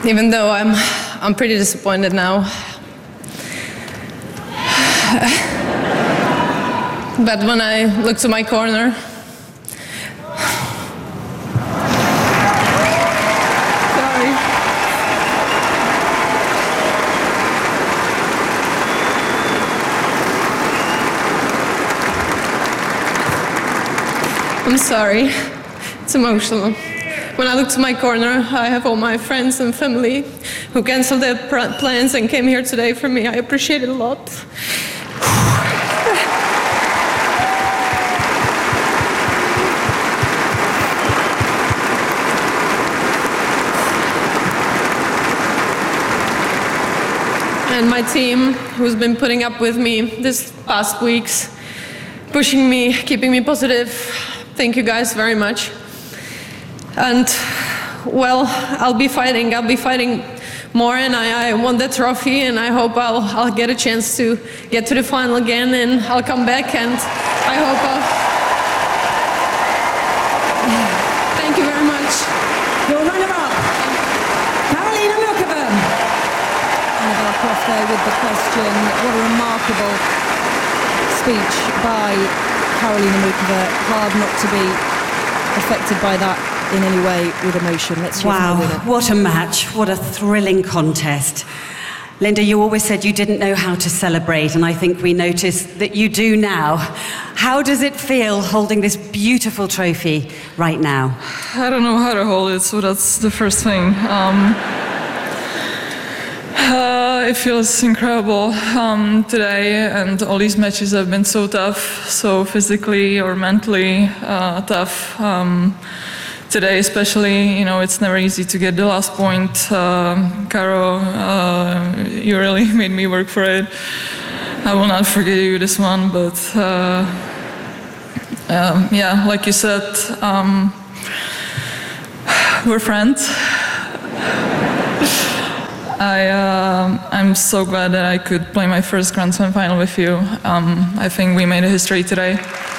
even though I'm pretty disappointed now. But when I look to my corner, I'm sorry, it's emotional. When I look to my corner, I have all my friends and family who canceled their plans and came here today for me. I appreciate it a lot. And my team, who's been putting up with me this past weeks, pushing me, keeping me positive. Thank you guys very much. And, well, I'll be fighting more, and I won the trophy, and I hope I'll get a chance to get to the final again, and I'll come back, and I hope Thank you very much. Your runner-up, Karolina Muchova. Annabelle Croft there with the question. What a remarkable speech by Karolina Muchova. Hard not to be affected by that in any way with emotion. Let's hear from the winner. What a match. What a thrilling contest. Linda, you always said you didn't know how to celebrate, and I think we noticed that you do now. How does it feel holding this beautiful trophy right now? I don't know how to hold it, so that's the first thing. It feels incredible today, and all these matches have been so tough, so physically or mentally tough. Today especially, you know, it's never easy to get the last point. Caro, you really made me work for it. I will not forget you this one, but yeah, like you said, we're friends. I'm so glad that I could play my first Grand Slam final with you. I think we made a history today.